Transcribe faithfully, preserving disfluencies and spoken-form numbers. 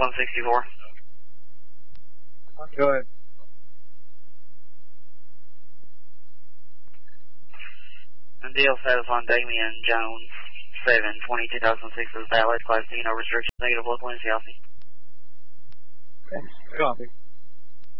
one sixty-four. Go ahead. And deal status on Damian Jones, seven twenty two thousand six is valid, Class D, no restrictions, negative local N C L C. Copy.